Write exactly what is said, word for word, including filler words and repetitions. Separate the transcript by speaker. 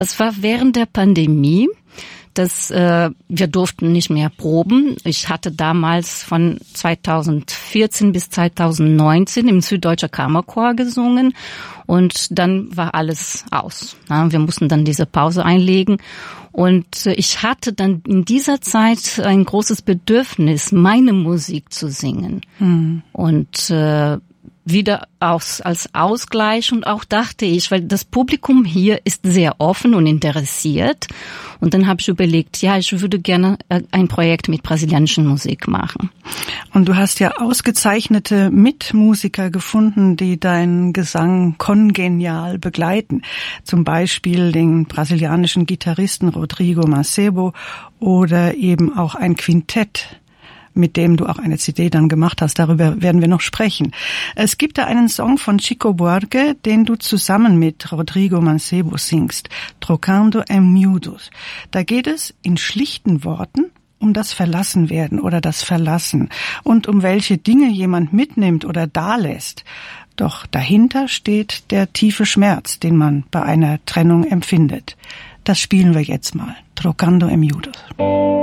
Speaker 1: Es war während der Pandemie. Das, äh, wir durften nicht mehr proben. Ich hatte damals von zweitausendvierzehn bis zweitausendneunzehn im Süddeutscher Kammerchor gesungen und dann war alles aus. Ja, wir mussten dann diese Pause einlegen und ich hatte dann in dieser Zeit ein großes Bedürfnis, meine Musik zu singen. Hm. Und äh, wieder aus, als Ausgleich und auch dachte ich, weil das Publikum hier ist sehr offen und interessiert und dann habe ich überlegt, ja, ich würde gerne ein Projekt mit brasilianischer Musik machen.
Speaker 2: Und du hast ja ausgezeichnete Mitmusiker gefunden, die deinen Gesang kongenial begleiten. Zum Beispiel den brasilianischen Gitarristen Rodrigo Mancebo oder eben auch ein Quintett, mit dem du auch eine C D dann gemacht hast. Darüber werden wir noch sprechen. Es gibt da einen Song von Chico Buarque, den du zusammen mit Rodrigo Mancebo singst, Trocando em Miúdos. Da geht es in schlichten Worten um das Verlassenwerden oder das Verlassen und um welche Dinge jemand mitnimmt oder dalässt. Doch dahinter steht der tiefe Schmerz, den man bei einer Trennung empfindet. Das spielen wir jetzt mal. Trocando em Miúdos.